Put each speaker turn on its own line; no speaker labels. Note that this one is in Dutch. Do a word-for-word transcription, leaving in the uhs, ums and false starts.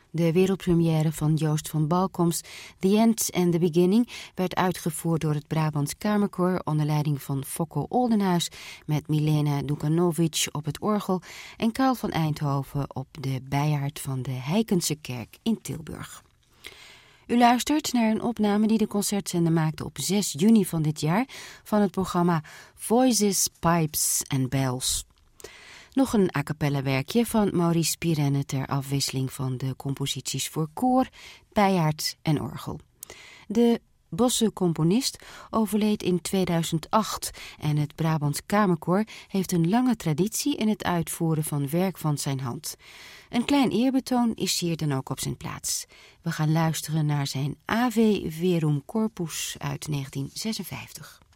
De wereldpremière van Joost van Balkoms, The End and the Beginning, werd uitgevoerd door het Brabants Kamerkoor onder leiding van Fokko Oldenhuis met Milena Dukanovic op het orgel en Karl van Eindhoven op de bijaard van de Heikense Kerk in Tilburg. U luistert naar een opname die de concertzender maakte op zes juni van dit jaar van het programma Voices, Pipes and Bells. Nog een a cappella werkje van Maurice Pirenne ter afwisseling van de composities voor koor, bijaard en orgel. De Bosse componist overleed in tweeduizend acht en het Brabants Kamerkoor heeft een lange traditie in het uitvoeren van werk van zijn hand. Een klein eerbetoon is hier dan ook op zijn plaats. We gaan luisteren naar zijn Ave Verum Corpus uit negentien zesenvijftig.